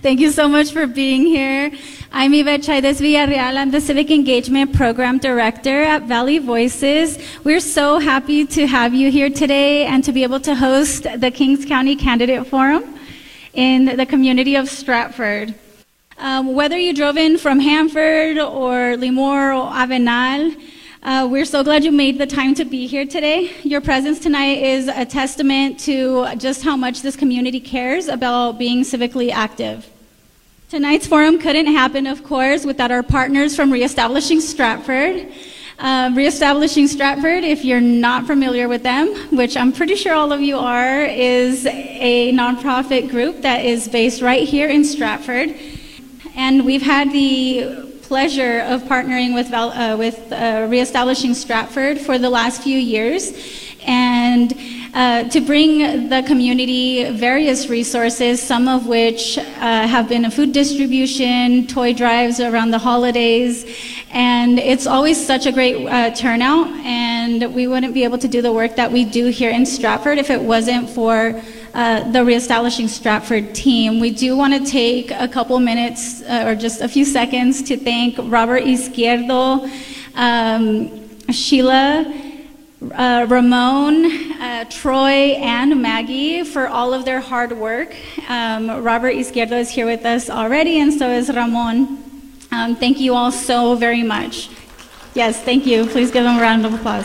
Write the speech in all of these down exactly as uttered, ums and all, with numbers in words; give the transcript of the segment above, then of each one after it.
Thank you so much for being here. I'm Yvette Chaides Villarreal. I'm the Civic Engagement Program Director at Valley Voices. We're so happy to have you here today and to be able to host the Kings County Candidate Forum in the community of Stratford. Um, whether you drove in from Hanford or Limor or Avenal, uh, we're so glad you made the time to be here today. Your presence tonight is a testament to just how much this community cares about being civically active. Tonight's forum couldn't happen, of course, without our partners from Reestablishing Stratford. Uh, Reestablishing Stratford, if you're not familiar with them, which I'm pretty sure all of you are, is a nonprofit group that is based right here in Stratford. And we've had the pleasure of partnering with, uh, with uh, Reestablishing Stratford for the last few years, and uh, to bring the community various resources, some of which uh, have been a food distribution, toy drives around the holidays, and it's always such a great uh, turnout, and we wouldn't be able to do the work that we do here in Stratford if it wasn't for Uh, the Reestablishing Stratford team. We do want to take a couple minutes uh, or just a few seconds to thank Robert Izquierdo, um, Sheila, uh, Ramon, uh, Troy, and Maggie for all of their hard work. Um, Robert Izquierdo is here with us already, and so is Ramon. Um, thank you all so very much. Yes, thank you. Please give them a round of applause.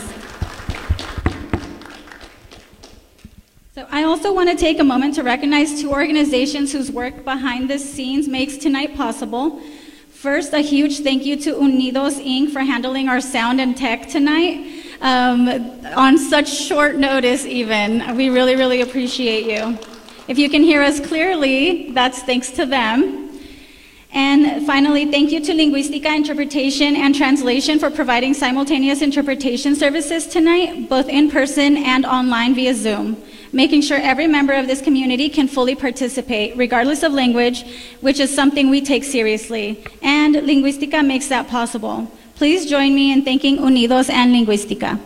So I also want to take a moment to recognize two organizations whose work behind the scenes makes tonight possible. First, a huge thank you to Unidos Incorporated for handling our sound and tech tonight um, on such short notice even. We really, really appreciate you. If you can hear us clearly, that's thanks to them. And finally, thank you to Linguistica Interpretation and Translation for providing simultaneous interpretation services tonight, both in person and online via Zoom, making sure every member of this community can fully participate, regardless of language, which is something we take seriously. And Linguistica makes that possible. Please join me in thanking Unidos and Linguistica.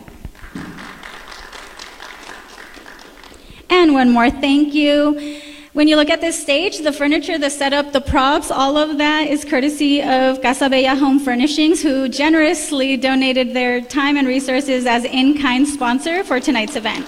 And one more thank you. When you look at this stage, the furniture, the setup, the props, all of that is courtesy of Casa Bella Home Furnishings, who generously donated their time and resources as in-kind sponsor for tonight's event.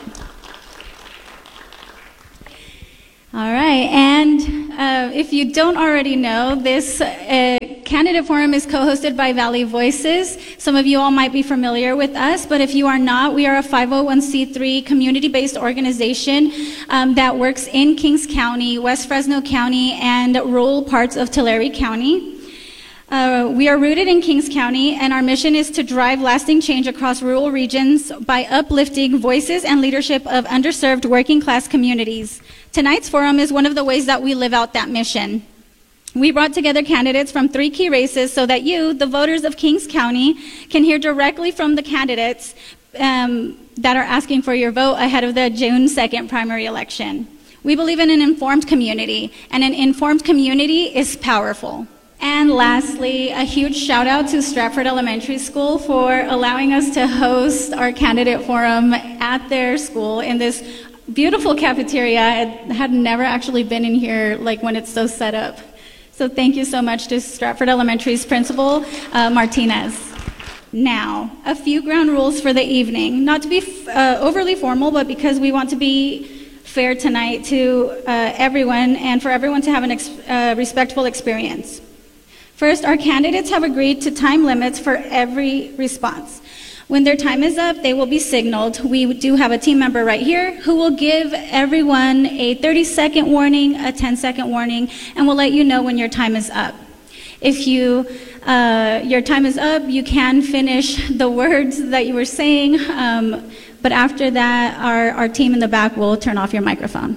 All right, and uh, if you don't already know, this uh, candidate forum is co-hosted by Valley Voices. Some of you all might be familiar with us, but if you are not, we are a five oh one c three community-based organization um, that works in Kings County, West Fresno County, and rural parts of Tulare County. Uh, we are rooted in Kings County, and our mission is to drive lasting change across rural regions by uplifting voices and leadership of underserved working-class communities. Tonight's forum is one of the ways that we live out that mission. We brought together candidates from three key races so that you, the voters of Kings County, can hear directly from the candidates um, that are asking for your vote ahead of the June second primary election. We believe in an informed community, and an informed community is powerful. And lastly, a huge shout out to Stratford Elementary School for allowing us to host our candidate forum at their school in this beautiful cafeteria. I had never actually been in here like when it's so set up. So thank you so much to Stratford Elementary's principal, uh, Martinez. Now, a few ground rules for the evening. Not to be uh, overly formal, but because we want to be fair tonight to uh, everyone and for everyone to have a ex uh, respectful experience. First, our candidates have agreed to time limits for every response. When their time is up, they will be signaled. We do have a team member right here who will give everyone a thirty second warning, a ten second warning, and will let you know when your time is up. If you, uh, your time is up, you can finish the words that you were saying, um, but after that, our, our team in the back will turn off your microphone.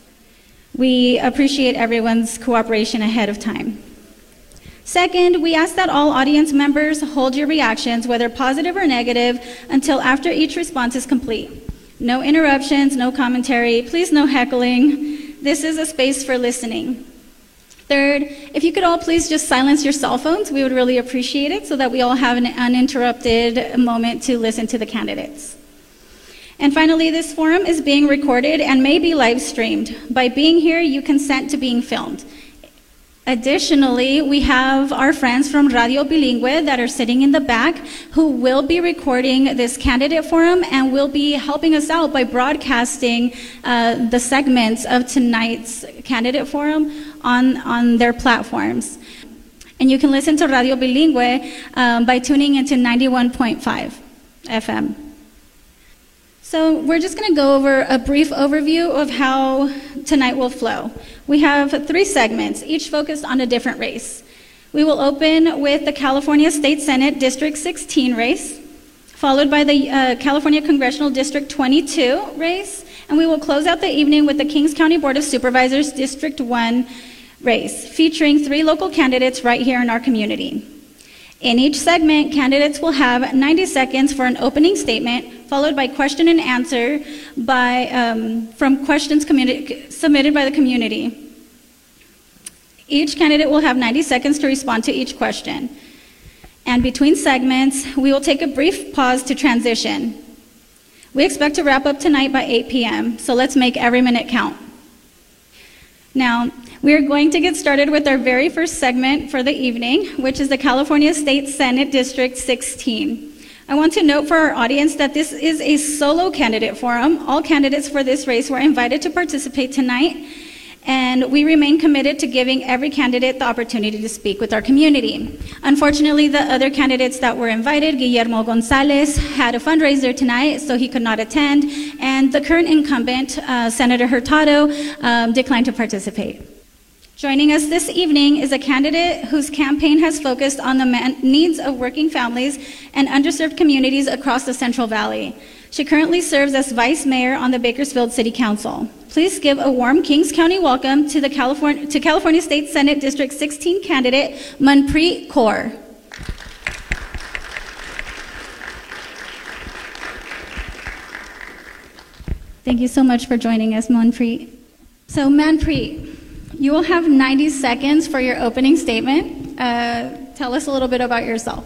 We appreciate everyone's cooperation ahead of time. Second, we ask that all audience members hold your reactions, whether positive or negative, until after each response is complete. No interruptions, no commentary, please no heckling. This is a space for listening. Third, if you could all please just silence your cell phones, we would really appreciate it so that we all have an uninterrupted moment to listen to the candidates. And finally, this forum is being recorded and may be live streamed. By being here, you consent to being filmed. Additionally, we have our friends from Radio Bilingüe that are sitting in the back who will be recording this candidate forum and will be helping us out by broadcasting uh, the segments of tonight's candidate forum on, on their platforms. And you can listen to Radio Bilingüe um, by tuning into ninety-one point five F M. So we're just going to go over a brief overview of how tonight will flow. We have three segments, each focused on a different race. We will open with the California State Senate District sixteen race, followed by the uh, California Congressional District twenty-two race, and we will close out the evening with the Kings County Board of Supervisors District one race, featuring three local candidates right here in our community. In each segment, candidates will have ninety seconds for an opening statement, followed by question and answer by, um, from questions submitted by the community. Each candidate will have ninety seconds to respond to each question. And between segments, we will take a brief pause to transition. We expect to wrap up tonight by eight p m, so let's make every minute count. Now, we are going to get started with our very first segment for the evening, which is the California State Senate District sixteen. I want to note for our audience that this is a solo candidate forum. All candidates for this race were invited to participate tonight, and we remain committed to giving every candidate the opportunity to speak with our community. Unfortunately, the other candidates that were invited, Guillermo Gonzalez, had a fundraiser tonight, so he could not attend, and the current incumbent, uh, Senator Hurtado, um, declined to participate. Joining us this evening is a candidate whose campaign has focused on the man- needs of working families and underserved communities across the Central Valley. She currently serves as Vice Mayor on the Bakersfield City Council. Please give a warm Kings County welcome to the California, to California State Senate District sixteen candidate, Manpreet Kaur. Thank you so much for joining us, Manpreet. So Manpreet, you will have ninety seconds for your opening statement. Uh, tell us a little bit about yourself.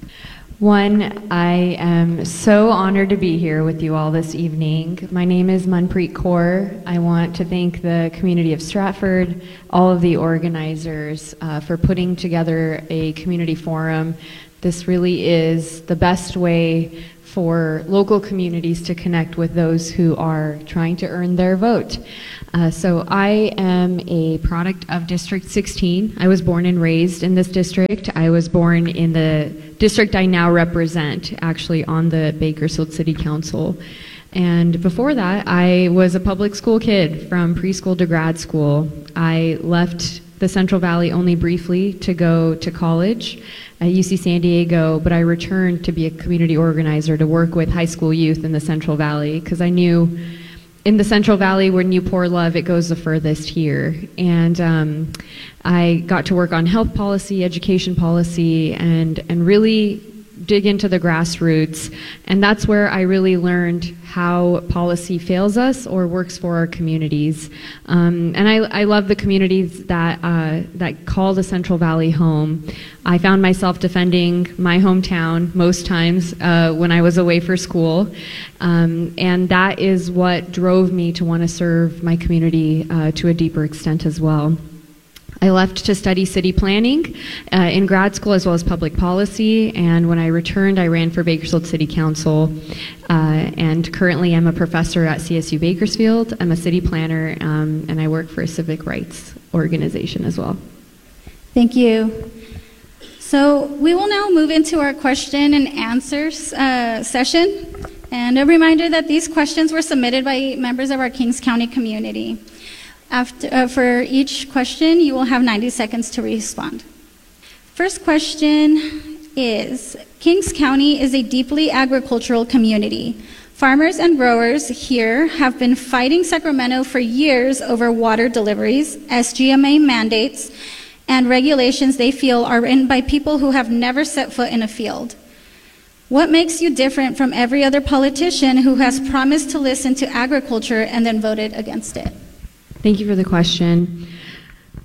One, I am so honored to be here with you all this evening. My name is Manpreet Kaur. I want to thank the community of Stratford, all of the organizers uh, for putting together a community forum. This really is the best way for local communities to connect with those who are trying to earn their vote. Uh, so I am a product of District sixteen. I was born and raised in this district. I was born in the district I now represent, actually on the Bakersfield City Council. And before that, I was a public school kid from preschool to grad school. I left the Central Valley only briefly to go to college at U C San Diego, but I returned to be a community organizer to work with high school youth in the Central Valley, because I knew in the Central Valley when you pour love, it goes the furthest here. And um, I got to work on health policy, education policy, and, and really dig into the grassroots. And that's where I really learned how policy fails us or works for our communities. Um, and I, I love the communities that, uh, that call the Central Valley home. I found myself defending my hometown most times uh, when I was away for school. Um, and that is what drove me to want to serve my community uh, to a deeper extent as well. I left to study city planning uh, in grad school as well as public policy, and when I returned I ran for Bakersfield City Council, uh, and currently I'm a professor at C S U Bakersfield. I'm a city planner, um, and I work for a civic rights organization as well. Thank you. So we will now move into our question and answers uh, session, and a reminder that these questions were submitted by members of our Kings County community. After, uh, for each question, you will have ninety seconds to respond. First question is, Kings County is a deeply agricultural community. Farmers and growers here have been fighting Sacramento for years over water deliveries, S G M A mandates, and regulations they feel are written by people who have never set foot in a field. What makes you different from every other politician who has promised to listen to agriculture and then voted against it? Thank you for the question.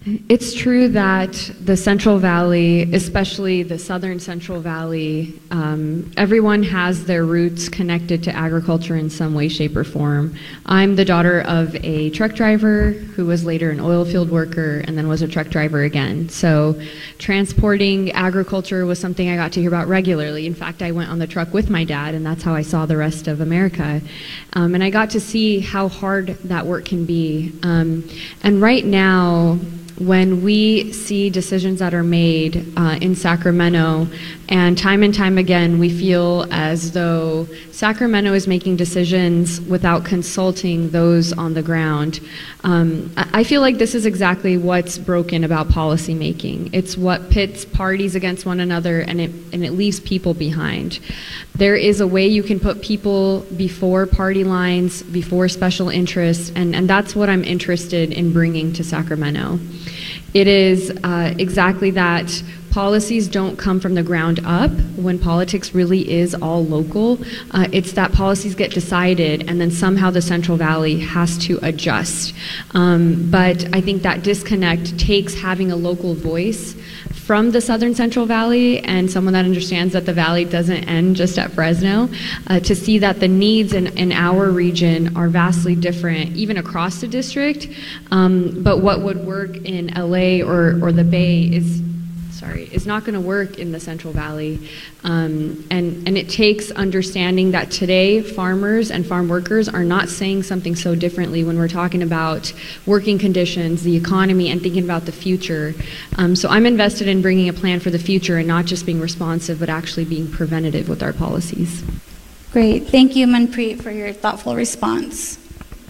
It's true that the Central Valley, especially the southern Central Valley, um, everyone has their roots connected to agriculture in some way, shape, or form. I'm the daughter of a truck driver who was later an oil field worker and then was a truck driver again. So transporting agriculture was something I got to hear about regularly. In fact, I went on the truck with my dad, and that's how I saw the rest of America. Um, and I got to see how hard that work can be. Um, and right now, when we see decisions that are made uh, in Sacramento, and time and time again we feel as though Sacramento is making decisions without consulting those on the ground. Um, I feel like this is exactly what's broken about policy making. It's what pits parties against one another, and it, and it leaves people behind. There is a way you can put people before party lines, before special interests, and, and that's what I'm interested in bringing to Sacramento. It is uh, exactly that. Policies don't come from the ground up when politics really is all local. Uh, it's that policies get decided and then somehow the Central Valley has to adjust. Um, but I think that disconnect takes having a local voice from the Southern Central Valley and someone that understands that the valley doesn't end just at Fresno, uh, to see that the needs in, in our region are vastly different, even across the district. Um, but what would work in L A or, or the Bay is sorry, is not going to work in the Central Valley. Um, and, and it takes understanding that today farmers and farm workers are not saying something so differently when we're talking about working conditions, the economy, and thinking about the future. Um, so I'm invested in bringing a plan for the future and not just being responsive, but actually being preventative with our policies. Great. Thank you, Manpreet, for your thoughtful response.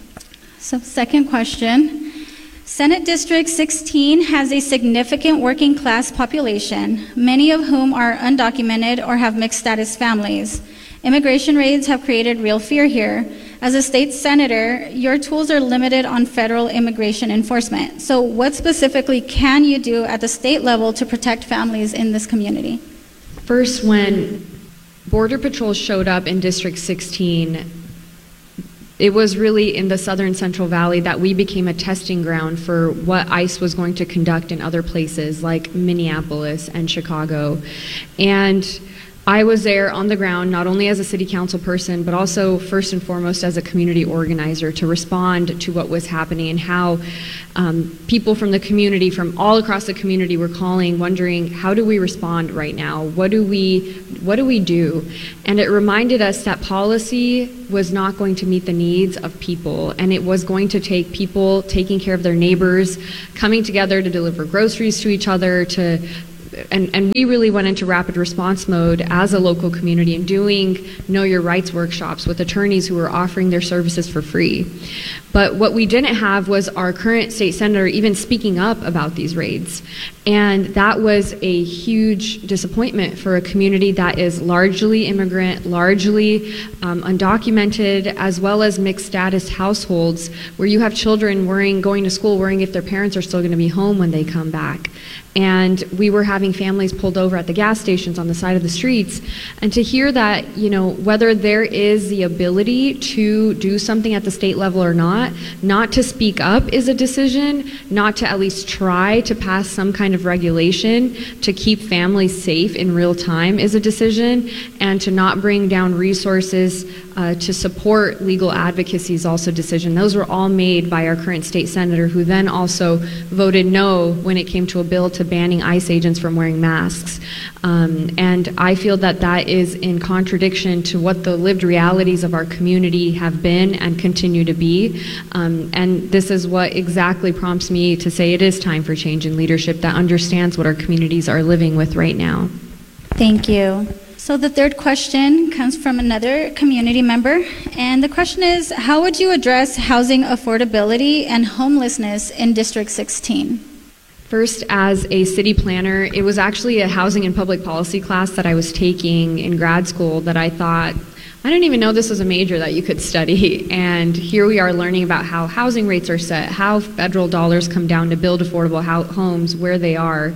So second question. Senate District sixteen has a significant working class population, many of whom are undocumented or have mixed status families. Immigration raids have created real fear here. As a state senator, your tools are limited on federal immigration enforcement. So what specifically can you do at the state level to protect families in this community? First, when Border Patrol showed up in District sixteen, it was really in the Southern Central Valley that we became a testing ground for what ICE was going to conduct in other places like Minneapolis and Chicago. And I was there on the ground, not only as a city council person, but also first and foremost as a community organizer to respond to what was happening and how um, people from the community, from all across the community, were calling, wondering, how do we respond right now? What do we, what do we do? And it reminded us that policy was not going to meet the needs of people, and it was going to take people taking care of their neighbors, coming together to deliver groceries to each other, to And, and we really went into rapid response mode as a local community and doing Know Your Rights workshops with attorneys who were offering their services for free. But what we didn't have was our current state senator even speaking up about these raids. And that was a huge disappointment for a community that is largely immigrant, largely um, undocumented, as well as mixed status households where you have children worrying, going to school, worrying if their parents are still going to be home when they come back. And we were having families pulled over at the gas stations on the side of the streets. And to hear that, you know, whether there is the ability to do something at the state level or not, not to speak up is a decision, not to at least try to pass some kind of regulation to keep families safe in real time is a decision, and to not bring down resources uh, to support legal advocacy is also a decision. Those were all made by our current state senator, who then also voted no when it came to a bill to banning ICE agents from wearing masks. Um, and I feel that that is in contradiction to what the lived realities of our community have been and continue to be. Um, and this is what exactly prompts me to say it is time for change in leadership that understands what our communities are living with right now. Thank you. So the third question comes from another community member, and the question is, how would you address housing affordability and homelessness in District sixteen? First, as a city planner, it was actually a housing and public policy class that I was taking in grad school that I thought I didn't even know this was a major that you could study, and here we are learning about how housing rates are set, how federal dollars come down to build affordable ho- homes, where they are.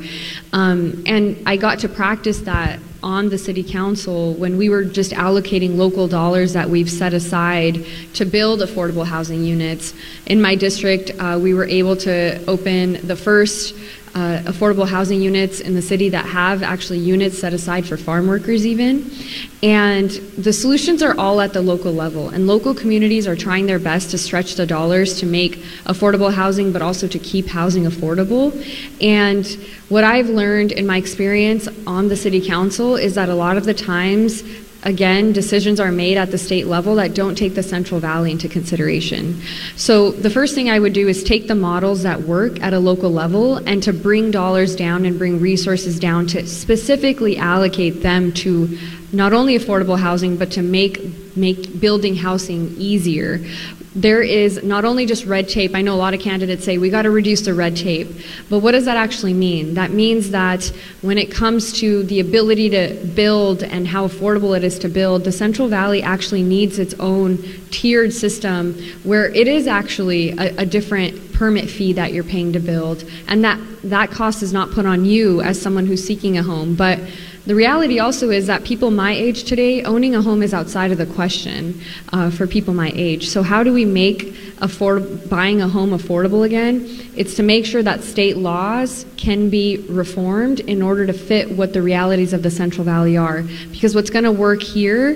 Um, and I got to practice that on the city council when we were just allocating local dollars that we've set aside to build affordable housing units. In my district, uh, we were able to open the first Uh, affordable housing units in the city that have actually units set aside for farm workers even. And the solutions are all at the local level, and local communities are trying their best to stretch the dollars to make affordable housing, but also to keep housing affordable. And what I've learned in my experience on the city council is that a lot of the times, again, decisions are made at the state level that don't take the Central Valley into consideration. So the first thing I would do is take the models that work at a local level and to bring dollars down and bring resources down to specifically allocate them to not only affordable housing, but to make make building housing easier. There is not only just red tape. I know a lot of candidates say we got to reduce the red tape, but what does that actually mean? That means that when it comes to the ability to build and how affordable it is to build, the Central Valley actually needs its own tiered system where it is actually a, a different permit fee that you're paying to build, and that that cost is not put on you as someone who's seeking a home, but the reality also is that people my age today, owning a home is outside of the question uh, for people my age. So how do we make afford- buying a home affordable again? It's to make sure that state laws can be reformed in order to fit what the realities of the Central Valley are. Because what's going to work here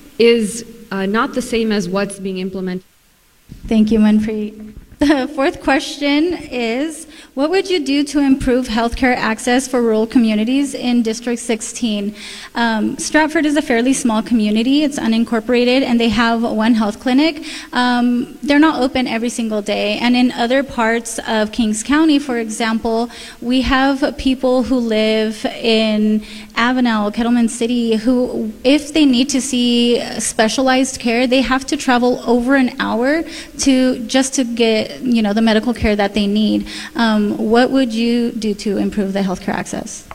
is uh, not the same as what's being implemented. Thank you, Manpreet. The fourth question is, what would you do to improve healthcare access for rural communities in District sixteen? Um, Stratford is a fairly small community. It's unincorporated, and they have one health clinic. Um, they're not open every single day. And in other parts of Kings County, for example, we have people who live in Avenel, Kettleman City, who, if they need to see specialized care, they have to travel over an hour to just to get, you know, the medical care that they need. Um, what would you do to improve the healthcare access?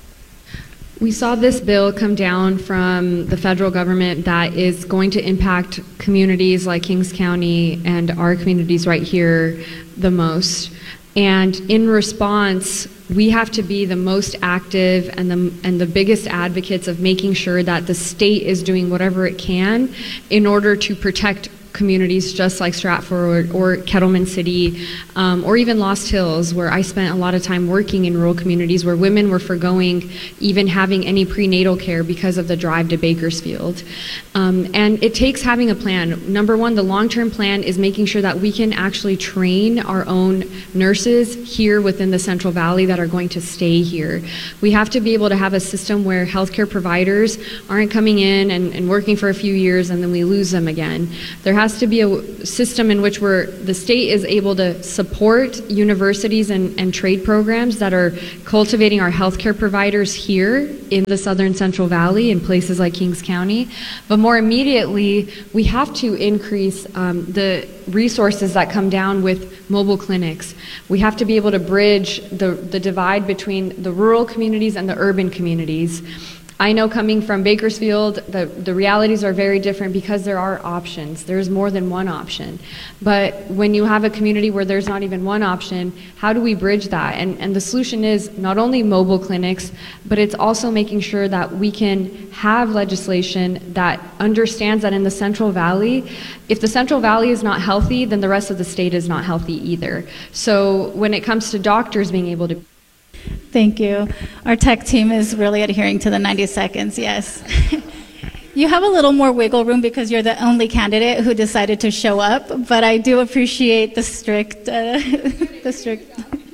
We saw this bill come down from the federal government that is going to impact communities like Kings County and our communities right here the most. And in response, we have to be the most active and the and the biggest advocates of making sure that the state is doing whatever it can in order to protect communities just like Stratford or, or Kettleman City, um, or even Lost Hills, where I spent a lot of time working in rural communities where women were forgoing even having any prenatal care because of the drive to Bakersfield. Um, and it takes having a plan. Number one, the long-term plan is making sure that we can actually train our own nurses here within the Central Valley that are going to stay here. We have to be able to have a system where healthcare providers aren't coming in and, and working for a few years and then we lose them again. There has to be a system in which we're, the state is able to support universities and, and trade programs that are cultivating our healthcare providers here in the Southern Central Valley in places like Kings County. But more immediately, we have to increase um, the resources that come down with mobile clinics. We have to be able to bridge the, the divide between the rural communities and the urban communities. I know coming from Bakersfield, the, the realities are very different because there are options. There's more than one option. But when you have a community where there's not even one option, how do we bridge that? And, and the solution is not only mobile clinics, but it's also making sure that we can have legislation that understands that in the Central Valley, if the Central Valley is not healthy, then the rest of the state is not healthy either. So when it comes to doctors being able to Thank you. Our tech team is really adhering to the ninety seconds, yes. You have a little more wiggle room because you're the only candidate who decided to show up, but I do appreciate the strict, uh, the strict.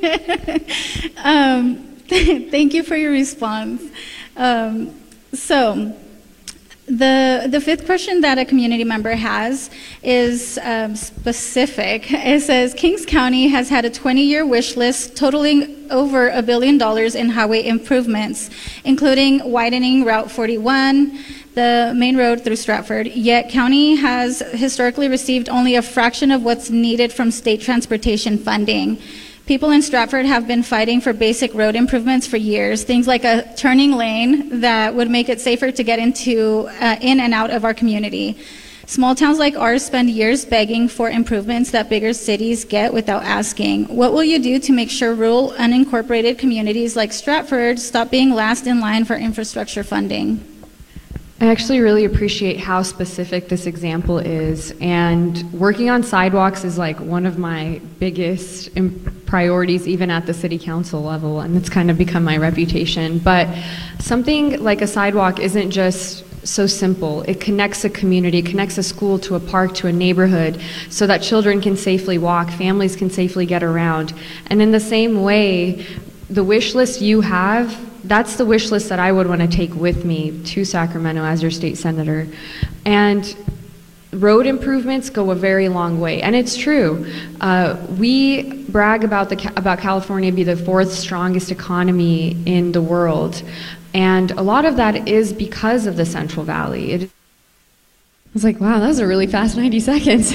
um, thank you for your response. Um, so, The the fifth question that a community member has is um, specific. It says, Kings County has had a twenty-year wish list totaling over a billion dollars in highway improvements, including widening Route forty-one, the main road through Stratford, yet county has historically received only a fraction of what's needed from state transportation funding. People in Stratford have been fighting for basic road improvements for years, things like a turning lane that would make it safer to get into, uh, in and out of our community. Small towns like ours spend years begging for improvements that bigger cities get without asking. What will you do to make sure rural, unincorporated communities like Stratford stop being last in line for infrastructure funding? I actually really appreciate how specific this example is, and working on sidewalks is like one of my biggest priorities even at the city council level, and it's kind of become my reputation. But something like a sidewalk isn't just so simple. It connects a community, it connects a school to a park, to a neighborhood, so that children can safely walk, families can safely get around. And in the same way, the wish list you have, that's the wish list that I would want to take with me to Sacramento as your state senator. And road improvements go a very long way, and it's true. Uh, we brag about the about California being the fourth strongest economy in the world, and a lot of that is because of the Central Valley. It, I was like, wow, that was a really fast ninety seconds.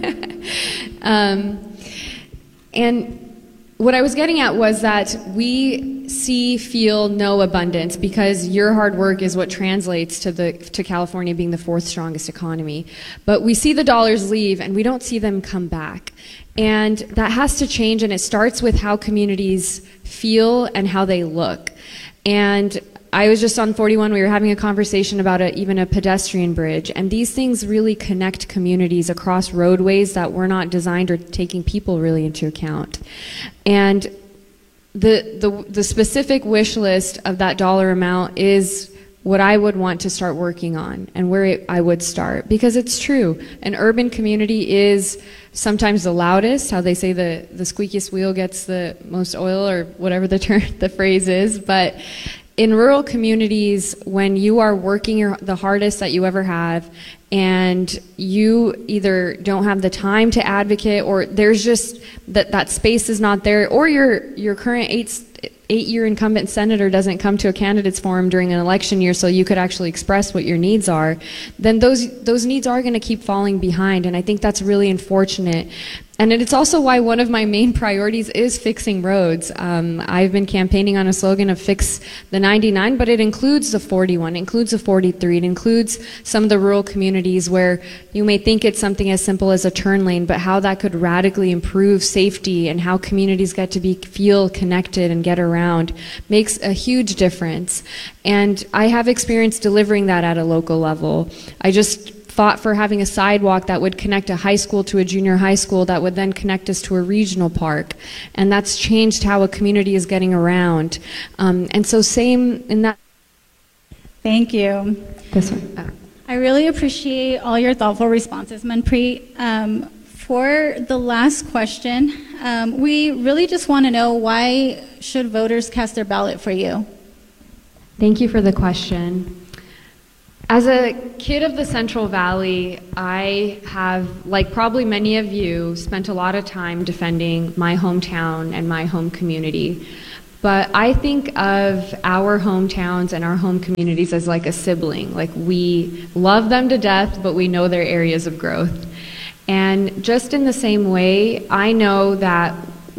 um, and what I was getting at was that we see, feel, know abundance because your hard work is what translates to the to California being the fourth strongest economy. But we see the dollars leave and we don't see them come back. And that has to change, and it starts with how communities feel and how they look. And I was just on forty-one, we were having a conversation about a, even a pedestrian bridge, and these things really connect communities across roadways that were not designed or taking people really into account. And the, the, the specific wish list of that dollar amount is what I would want to start working on and where it, I would start, because it's true. An urban community is sometimes the loudest, how they say the, the squeakiest wheel gets the most oil, or whatever the term, the phrase is, but in rural communities, when you are working your, the hardest that you ever have, and you either don't have the time to advocate, or there's just that that space is not there, or your your current eight eight-year incumbent senator doesn't come to a candidates forum during an election year so you could actually express what your needs are, then those those needs are going to keep falling behind, and I think that's really unfortunate. And it's also why one of my main priorities is fixing roads. Um, I've been campaigning on a slogan of fix the ninety-nine, but it includes the forty-one, it includes the forty-three, it includes some of the rural communities where you may think it's something as simple as a turn lane, but how that could radically improve safety and how communities get to be feel connected and get around makes a huge difference. And I have experience delivering that at a local level. I just fought for having a sidewalk that would connect a high school to a junior high school that would then connect us to a regional park. And that's changed how a community is getting around. Um, and so same in that. Thank you. This one. Oh. I really appreciate all your thoughtful responses, Manpreet. Um, for the last question, um, we really just want to know, why should voters cast their ballot for you? Thank you for the question. As a kid of the Central Valley, I have, like probably many of you, spent a lot of time defending my hometown and my home community. But I think of our hometowns and our home communities as like a sibling. Like, we love them to death, but we know their areas of growth. And just in the same way, I know that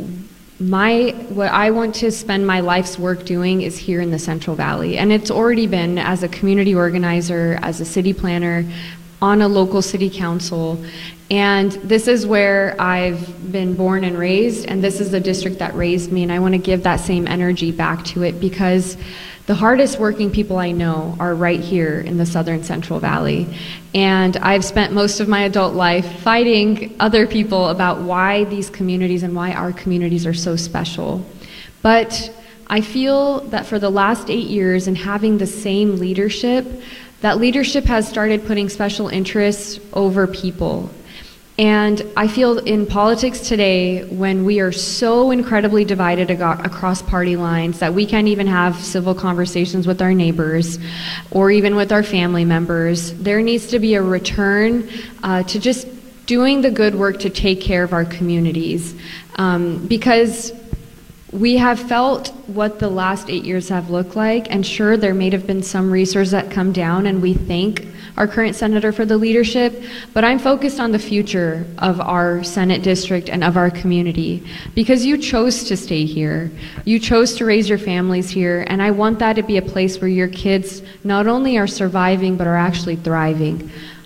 My, what I want to spend my life's work doing is here in the Central Valley. And it's already been as a community organizer, as a city planner, on a local city council. And this is where I've been born and raised, and this is the district that raised me, and I want to give that same energy back to it, because the hardest working people I know are right here in the Southern Central Valley. And I've spent most of my adult life fighting other people about why these communities and why our communities are so special. But I feel that for the last eight years and having the same leadership, that leadership has started putting special interests over people. And I feel in politics today, when we are so incredibly divided ag- across party lines that we can't even have civil conversations with our neighbors or even with our family members, there needs to be a return uh, to just doing the good work to take care of our communities. Um, because we have felt what the last eight years have looked like, and sure, there may have been some resources that come down, and we thank our current senator for the leadership, but I'm focused on the future of our Senate district and of our community, because you chose to stay here. You chose to raise your families here, and I want that to be a place where your kids not only are surviving, but are actually thriving.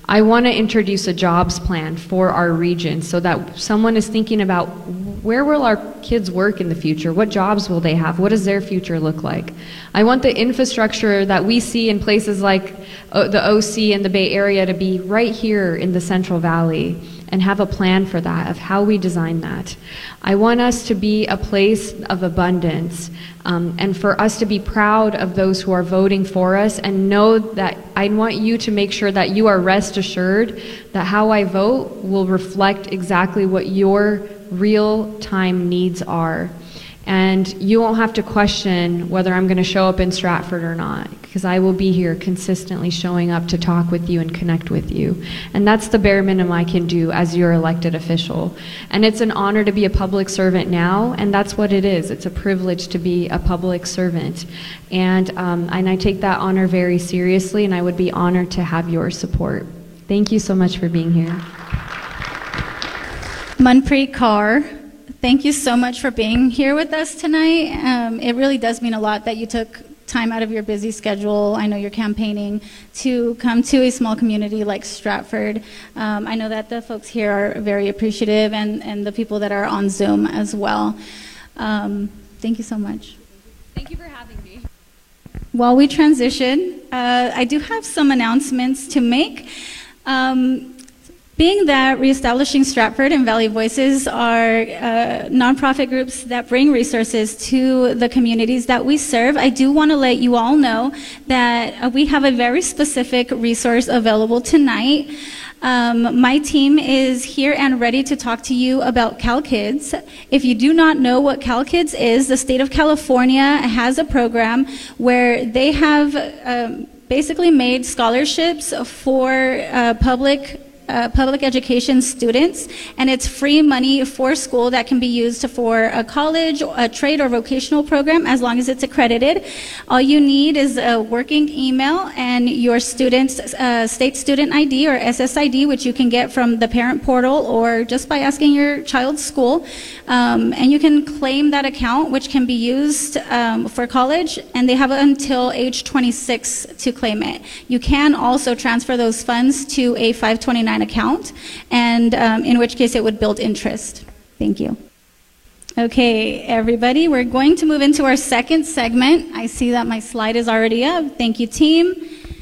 I want to introduce a jobs plan for our region so that someone is thinking about where will our kids work in the future? What jobs will they have? What does their future look like? I want the infrastructure that we see in places like uh, the O C and the Bay Area to be right here in the Central Valley, and have a plan for that, of how we design that. I want us to be a place of abundance, um, and for us to be proud of those who are voting for us, and know that I want you to make sure that you are rest assured that how I vote will reflect exactly what your real-time needs are. And you won't have to question whether I'm going to show up in Stratford or not, because I will be here consistently showing up to talk with you and connect with you. And that's the bare minimum I can do as your elected official. And it's an honor to be a public servant now, and that's what it is. It's a privilege to be a public servant. And, um, and I take that honor very seriously, and I would be honored to have your support. Thank you so much for being here. Manpreet Kaur, thank you so much for being here with us tonight. Um, it really does mean a lot that you took time out of your busy schedule. I know you're campaigning to come to a small community like Stratford. Um, I know that the folks here are very appreciative, and, and the people that are on Zoom as well. Um, thank you so much. Thank you for having me. While we transition, uh, I do have some announcements to make. Um, Being that Reestablishing Stratford and Valley Voices are uh, nonprofit groups that bring resources to the communities that we serve, I do want to let you all know that uh, we have a very specific resource available tonight. Um, my team is here and ready to talk to you about CalKids. If you do not know what CalKids is, the state of California has a program where they have um, basically made scholarships for uh, public Uh, public education students, and it's free money for school that can be used for a college, a trade, or vocational program as long as it's accredited. All you need is a working email and your student's uh, state student I D or S S I D, which you can get from the parent portal or just by asking your child's school. Um, and you can claim that account, which can be used um, for college, and they have until age twenty-six to claim it. You can also transfer those funds to a five twenty-nine account, and um, in which case it would build interest. Thank you. Okay, everybody, we're going to move into our second segment. I see that my slide is already up. Thank you, team.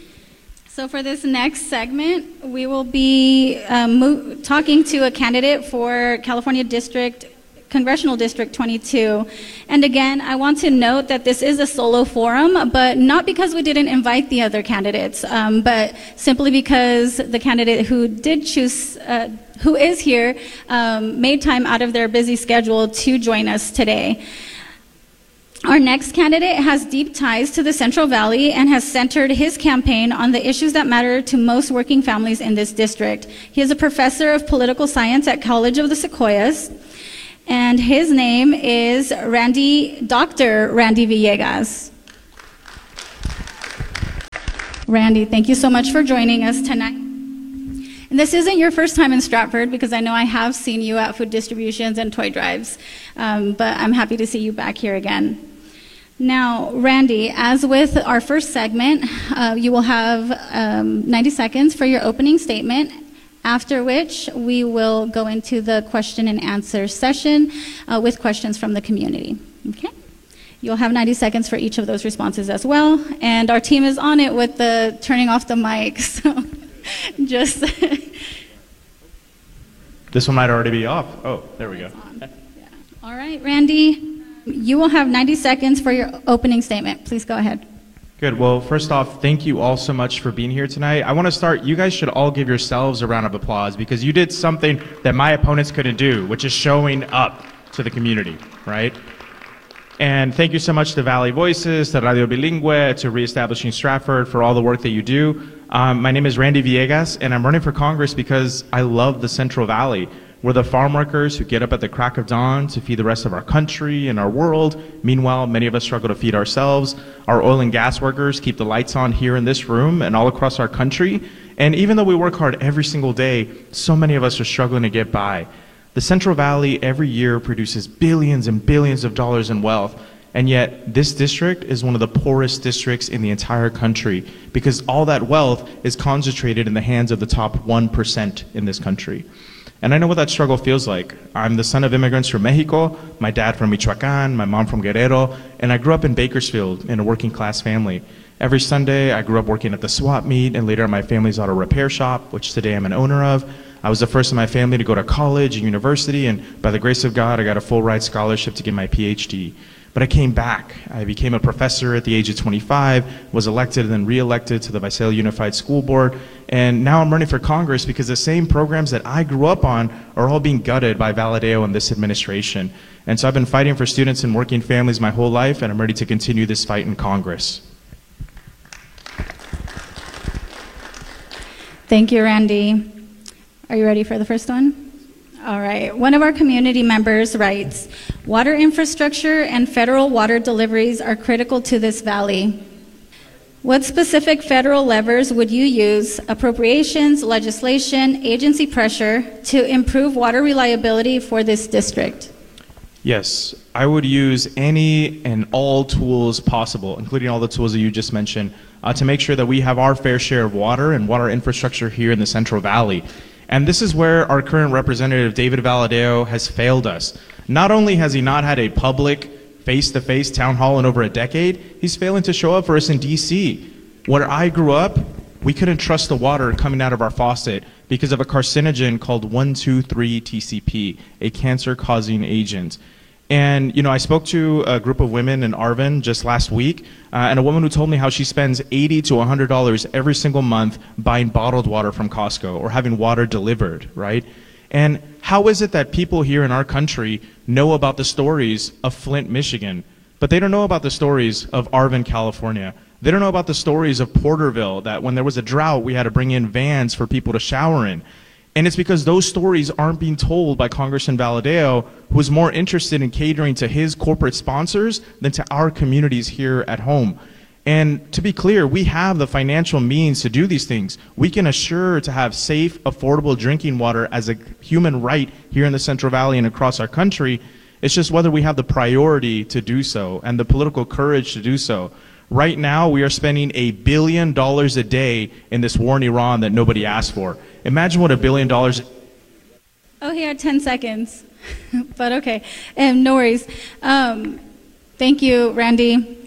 So for this next segment, we will be um, move, talking to a candidate for California District Congressional District twenty-two. And again, I want to note that this is a solo forum, but not because we didn't invite the other candidates, um, but simply because the candidate who did choose, uh, who is here, um, made time out of their busy schedule to join us today. Our next candidate has deep ties to the Central Valley and has centered his campaign on the issues that matter to most working families in this district. He is a professor of political science at College of the Sequoias, and his name is Randy, Doctor Randy Villegas. Randy, thank you so much for joining us tonight. And this isn't your first time in Stratford, because I know I have seen you at food distributions and toy drives, um, but I'm happy to see you back here again. Now, Randy, as with our first segment, uh, you will have um, ninety seconds for your opening statement, after which we will go into the question and answer session uh, with questions from the community. Okay? You'll have ninety seconds for each of those responses as well, and our team is on it with the turning off the mic, so just... This one might already be off. Oh, there we go. Yeah. All right, Randy, you will have ninety seconds for your opening statement. Please go ahead. Good. Well, first off, thank you all so much for being here tonight. I want to start, you guys should all give yourselves a round of applause, because you did something that my opponents couldn't do, which is showing up to the community, right? And thank you so much to Valley Voices, to Radio Bilingüe, to Reestablishing Stratford for all the work that you do. Um, my name is Randy Villegas, and I'm running for Congress because I love the Central Valley. We're the farm workers who get up at the crack of dawn to feed the rest of our country and our world. Meanwhile, many of us struggle to feed ourselves. Our oil and gas workers keep the lights on here in this room and all across our country. And even though we work hard every single day, so many of us are struggling to get by. The Central Valley every year produces billions and billions of dollars in wealth. And yet, this district is one of the poorest districts in the entire country because all that wealth is concentrated in the hands of the top one percent in this country. And I know what that struggle feels like. I'm the son of immigrants from Mexico, my dad from Michoacan, my mom from Guerrero, and I grew up in Bakersfield in a working class family. Every Sunday, I grew up working at the swap meet and later at my family's auto repair shop, which today I'm an owner of. I was the first in my family to go to college and university, and by the grace of God, I got a full ride scholarship to get my P H D. But I came back. I became a professor at the age of twenty-five, was elected and then re-elected to the Visalia Unified School Board, and now I'm running for Congress because the same programs that I grew up on are all being gutted by Valadeo and this administration. And so I've been fighting for students and working families my whole life, and I'm ready to continue this fight in Congress. Thank you, Randy. Are you ready for the first one? All right. One of our community members writes, water infrastructure and federal water deliveries are critical to this valley. What specific federal levers would you use, appropriations, legislation, agency pressure, to improve water reliability for this district? Yes, I would use any and all tools possible, including all the tools that you just mentioned, uh, to make sure that we have our fair share of water and water infrastructure here in the Central Valley. And this is where our current representative, David Valadeo, has failed us. Not only has he not had a public, face-to-face town hall in over a decade, he's failing to show up for us in D C. Where I grew up, we couldn't trust the water coming out of our faucet because of a carcinogen called one two three T C P, a cancer-causing agent. And, you know, I spoke to a group of women in Arvin just last week, uh, and a woman who told me how she spends eighty to one hundred dollars every single month buying bottled water from Costco or having water delivered, right? And how is it that people here in our country know about the stories of Flint, Michigan, but they don't know about the stories of Arvin, California? They don't know about the stories of Porterville, that when there was a drought, we had to bring in vans for people to shower in. And it's because those stories aren't being told by Congressman Valadeo, who is more interested in catering to his corporate sponsors than to our communities here at home. And to be clear, we have the financial means to do these things. We can assure to have safe, affordable drinking water as a human right here in the Central Valley and across our country. It's just whether we have the priority to do so and the political courage to do so. Right now, we are spending a billion dollars a day in this war in Iran that nobody asked for. Imagine what a billion dollars... Oh, he had ten seconds, but okay, um, no worries. Um, thank you, Randy.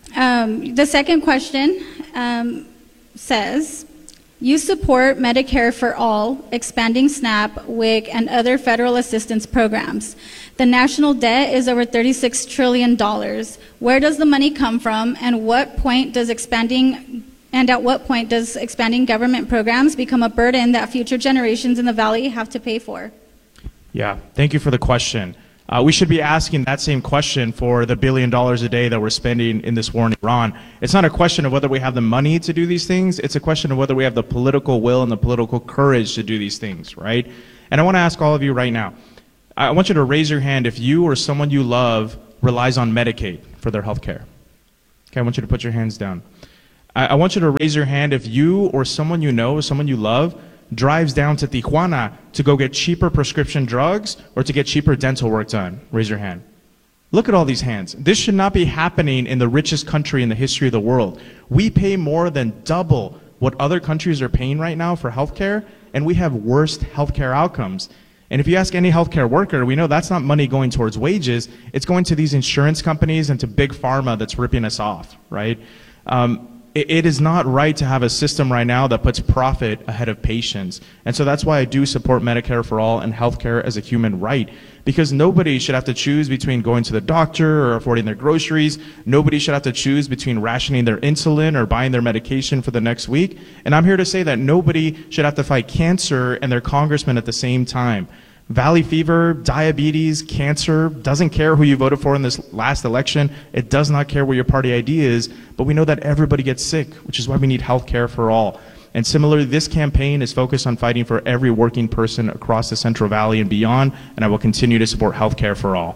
Um, the second question um, says, you support Medicare for All, expanding SNAP, W I C, and other federal assistance programs. The national debt is over thirty-six trillion dollars. Where does the money come from, and what point does expanding and at what point does expanding government programs become a burden that future generations in the Valley have to pay for? Yeah, thank you for the question. Uh, we should be asking that same question for the billion dollars a day that we're spending in this war in Iran. It's not a question of whether we have the money to do these things. It's a question of whether we have the political will and the political courage to do these things, right? And I want to ask all of you right now, I want you to raise your hand if you or someone you love relies on Medicaid for their health care. Okay, I want you to put your hands down. I, I want you to raise your hand if you or someone you know, or someone you love, drives down to Tijuana to go get cheaper prescription drugs or to get cheaper dental work done. Raise your hand. Look at all these hands. This should not be happening in the richest country in the history of the world. We pay more than double what other countries are paying right now for healthcare, and we have worst healthcare outcomes. And if you ask any healthcare worker, we know that's not money going towards wages. It's going to these insurance companies and to big pharma that's ripping us off, right? Um, It is not right to have a system right now that puts profit ahead of patients. And so that's why I do support Medicare for All and healthcare as a human right. Because nobody should have to choose between going to the doctor or affording their groceries. Nobody should have to choose between rationing their insulin or buying their medication for the next week. And I'm here to say that nobody should have to fight cancer and their congressman at the same time. Valley fever, diabetes, cancer, doesn't care who you voted for in this last election. It does not care what your party I D is, but we know that everybody gets sick, which is why we need health care for all. And similarly, this campaign is focused on fighting for every working person across the Central Valley and beyond, and I will continue to support health care for all.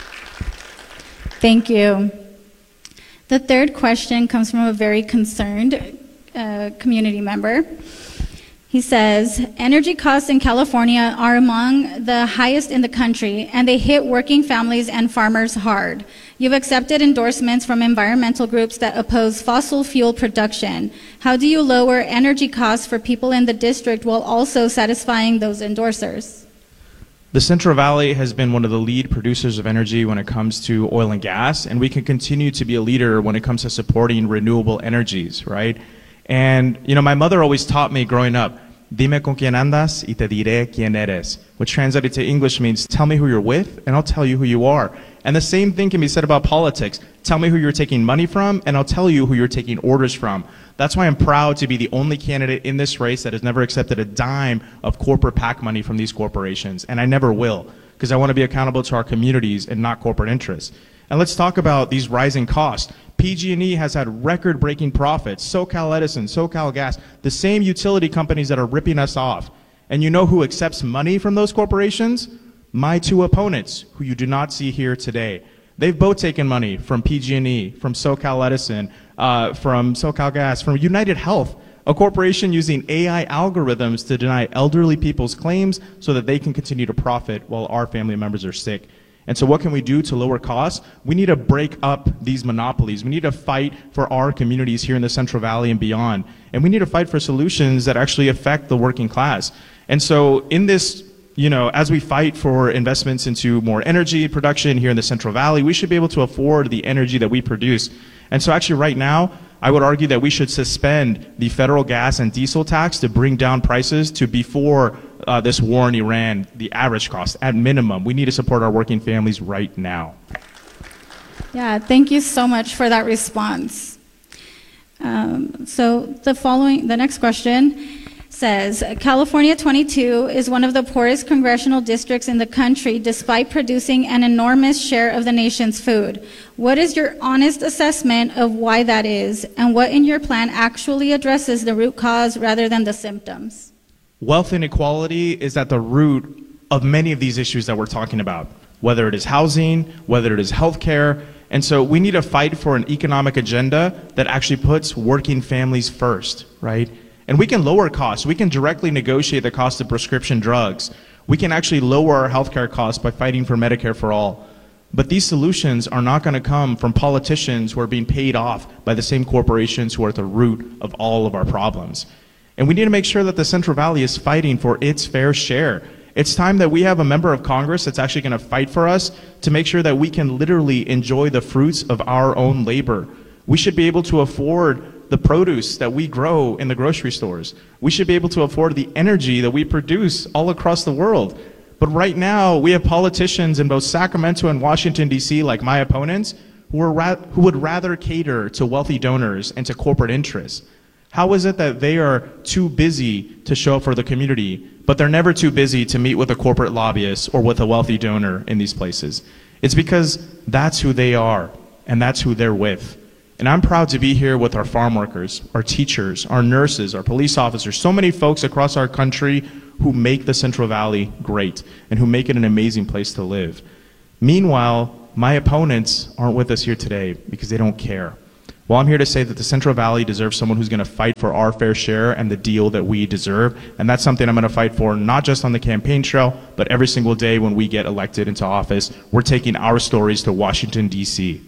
Thank you. The third question comes from a very concerned uh, community member. He says, energy costs in California are among the highest in the country, and they hit working families and farmers hard. You've accepted endorsements from environmental groups that oppose fossil fuel production. How do you lower energy costs for people in the district while also satisfying those endorsers? The Central Valley has been one of the lead producers of energy when it comes to oil and gas, and we can continue to be a leader when it comes to supporting renewable energies, right? And, you know, my mother always taught me growing up, dime con quién andas y te diré quién eres, which translated to English means, tell me who you're with and I'll tell you who you are. And the same thing can be said about politics. Tell me who you're taking money from and I'll tell you who you're taking orders from. That's why I'm proud to be the only candidate in this race that has never accepted a dime of corporate PAC money from these corporations, and I never will, because I want to be accountable to our communities and not corporate interests. And let's talk about these rising costs. P G and E has had record-breaking profits. SoCal Edison, SoCal Gas, the same utility companies that are ripping us off. And you know who accepts money from those corporations? My two opponents, who you do not see here today. They've both taken money from P G and E, from SoCal Edison, uh, from SoCal Gas, from United Health, a corporation using A I algorithms to deny elderly people's claims so that they can continue to profit while our family members are sick. And so what can we do to lower costs? We need to break up these monopolies. We need to fight for our communities here in the Central Valley and beyond. And we need to fight for solutions that actually affect the working class. And so in this, you know, as we fight for investments into more energy production here in the Central Valley, we should be able to afford the energy that we produce. And so actually right now, I would argue that we should suspend the federal gas and diesel tax to bring down prices to before uh, this war in Iran, the average cost, at minimum. We need to support our working families right now. Yeah, thank you so much for that response. Um, so the following, the next question says, California twenty-two is one of the poorest congressional districts in the country despite producing an enormous share of the nation's food. What is your honest assessment of why that is, and what in your plan actually addresses the root cause rather than the symptoms? Wealth inequality is at the root of many of these issues that we're talking about, whether it is housing, whether it is healthcare. And so we need to fight for an economic agenda that actually puts working families first, right? And we can lower costs. We can directly negotiate the cost of prescription drugs. We can actually lower our healthcare costs by fighting for Medicare for all. But these solutions are not going to come from politicians who are being paid off by the same corporations who are at the root of all of our problems. And we need to make sure that the Central Valley is fighting for its fair share. It's time that we have a member of Congress that's actually going to fight for us to make sure that we can literally enjoy the fruits of our own labor. We should be able to afford the produce that we grow in the grocery stores. We should be able to afford the energy that we produce all across the world. But right now, we have politicians in both Sacramento and Washington, D C, like my opponents, who, are ra- who would rather cater to wealthy donors and to corporate interests. How is it that they are too busy to show up for the community, but they're never too busy to meet with a corporate lobbyist or with a wealthy donor in these places? It's because that's who they are, and that's who they're with. And I'm proud to be here with our farm workers, our teachers, our nurses, our police officers, so many folks across our country who make the Central Valley great and who make it an amazing place to live. Meanwhile, my opponents aren't with us here today because they don't care. Well, I'm here to say that the Central Valley deserves someone who's going to fight for our fair share and the deal that we deserve. And that's something I'm going to fight for, not just on the campaign trail, but every single day when we get elected into office. We're taking our stories to Washington, D C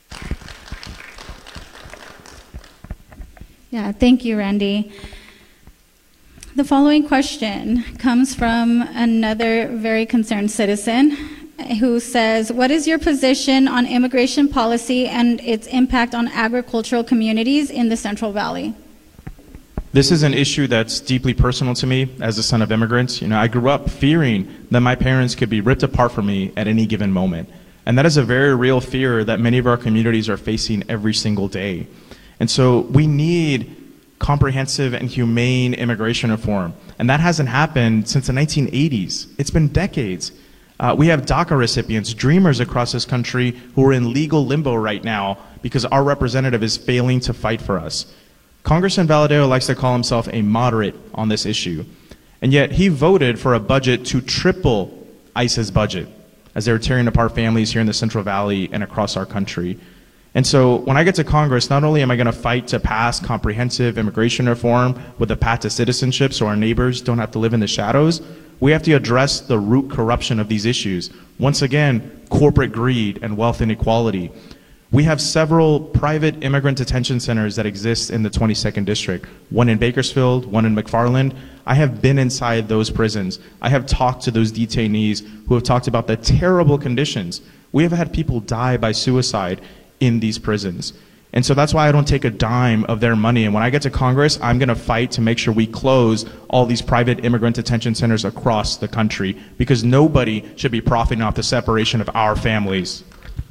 Yeah, thank you, Randy. The following question comes from another very concerned citizen who says, what is your position on immigration policy and its impact on agricultural communities in the Central Valley? This is an issue that's deeply personal to me as a son of immigrants. You know, I grew up fearing that my parents could be ripped apart from me at any given moment. And that is a very real fear that many of our communities are facing every single day. And so we need comprehensive and humane immigration reform. And that hasn't happened since the nineteen eighties. It's been decades. Uh, we have DACA recipients, dreamers across this country who are in legal limbo right now because our representative is failing to fight for us. Congressman Valadao likes to call himself a moderate on this issue. And yet he voted for a budget to triple ICE's budget as they were tearing apart families here in the Central Valley and across our country. And so when I get to Congress, not only am I going to fight to pass comprehensive immigration reform with a path to citizenship so our neighbors don't have to live in the shadows, we have to address the root corruption of these issues. Once again, corporate greed and wealth inequality. We have several private immigrant detention centers that exist in the twenty-second District, one in Bakersfield, one in McFarland. I have been inside those prisons. I have talked to those detainees who have talked about the terrible conditions. We have had people die by suicide in these prisons. And so that's why I don't take a dime of their money. And when I get to Congress, I'm going to fight to make sure we close all these private immigrant detention centers across the country, because nobody should be profiting off the separation of our families.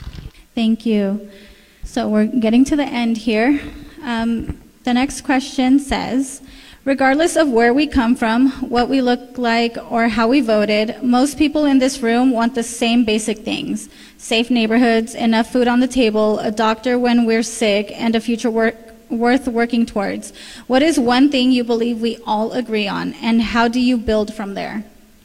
Thank you. So we're getting to the end here. Um, the next question says, regardless of where we come from, what we look like, or how we voted, most people in this room want the same basic things: safe neighborhoods, enough food on the table, a doctor when we're sick, and a future work, worth working towards. What is one thing you believe we all agree on, and how do you build from there?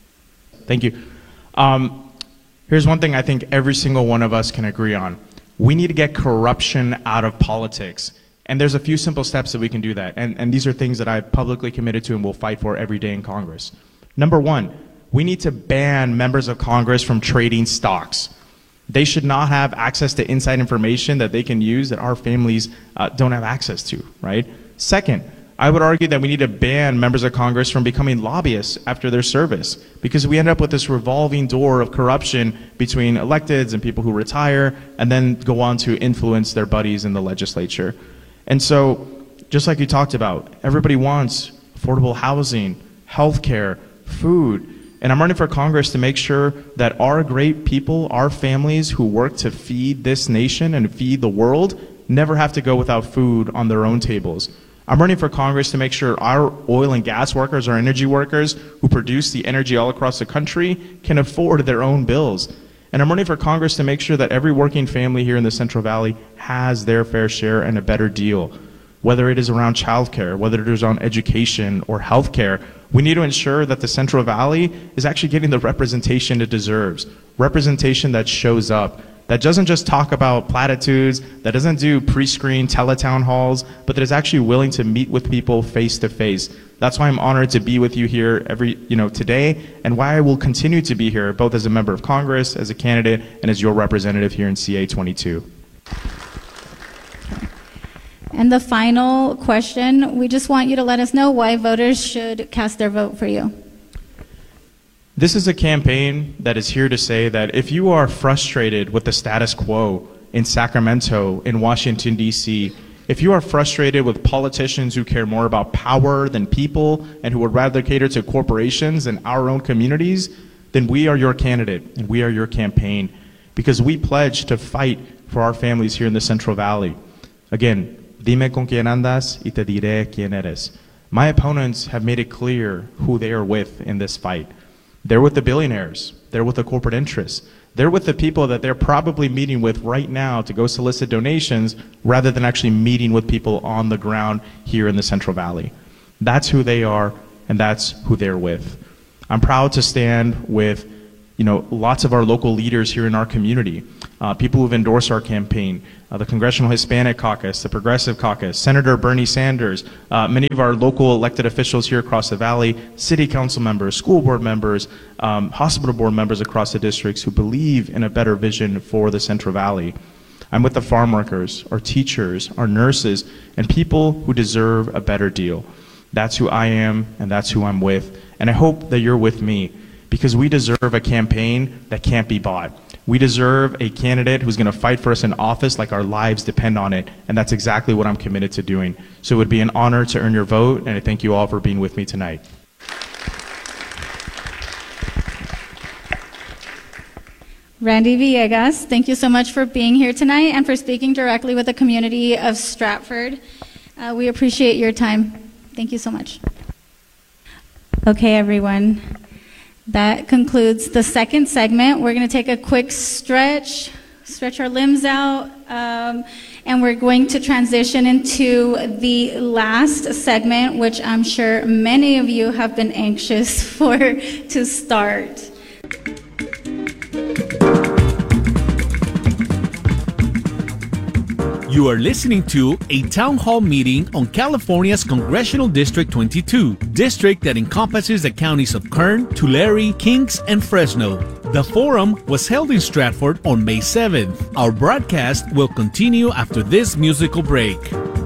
Thank you. Um, here's one thing I think every single one of us can agree on. We need to get corruption out of politics. And there's a few simple steps that we can do that. And, and these are things that I've publicly committed to and will fight for every day in Congress. Number one, we need to ban members of Congress from trading stocks. They should not have access to inside information that they can use that our families uh, don't have access to, right? Second, I would argue that we need to ban members of Congress from becoming lobbyists after their service, because we end up with this revolving door of corruption between electeds and people who retire and then go on to influence their buddies in the legislature. And so, just like you talked about, everybody wants affordable housing, healthcare, food. And I'm running for Congress to make sure that our great people, our families who work to feed this nation and feed the world, never have to go without food on their own tables. I'm running for Congress to make sure our oil and gas workers, our energy workers who produce the energy all across the country can afford their own bills. And I'm running for Congress to make sure that every working family here in the Central Valley has their fair share and a better deal. Whether it is around childcare, whether it is around education or healthcare, we need to ensure that the Central Valley is actually getting the representation it deserves. Representation that shows up, that doesn't just talk about platitudes, that doesn't do pre-screen teletown halls, but that is actually willing to meet with people face to face. That's why I'm honored to be with you here every, you know, today, and why I will continue to be here, both as a member of Congress, as a candidate, and as your representative here in C A twenty-two. And the final question, we just want you to let us know why voters should cast their vote for you. This is a campaign that is here to say that if you are frustrated with the status quo in Sacramento, in Washington, D C, if you are frustrated with politicians who care more about power than people and who would rather cater to corporations than our own communities, then we are your candidate and we are your campaign, because we pledge to fight for our families here in the Central Valley. Again, dime con quién andas y te diré quién eres. My opponents have made it clear who they are with in this fight. They're with the billionaires. They're with the corporate interests. They're with the people that they're probably meeting with right now to go solicit donations rather than actually meeting with people on the ground here in the Central Valley. That's who they are, and that's who they're with. I'm proud to stand with, you know, lots of our local leaders here in our community, uh, people who've endorsed our campaign, uh, the Congressional Hispanic Caucus, the Progressive Caucus, Senator Bernie Sanders, uh, many of our local elected officials here across the valley, city council members, school board members, um, hospital board members across the districts who believe in a better vision for the Central Valley. I'm with the farm workers, our teachers, our nurses, and people who deserve a better deal. That's who I am, and that's who I'm with. And I hope that you're with me, because we deserve a campaign that can't be bought. We deserve a candidate who's going to fight for us in office like our lives depend on it, and that's exactly what I'm committed to doing. So it would be an honor to earn your vote, and I thank you all for being with me tonight. Randy Villegas, thank you so much for being here tonight and for speaking directly with the community of Stratford. Uh, we appreciate your time. Thank you so much. Okay, everyone. That concludes the second segment. We're going to take a quick stretch, stretch our limbs out, um, and we're going to transition into the last segment, which I'm sure many of you have been anxious for to start. You are listening to a town hall meeting on California's Congressional District twenty-two, district that encompasses the counties of Kern, Tulare, Kings, and Fresno. The forum was held in Stratford on May seventh. Our broadcast will continue after this musical break.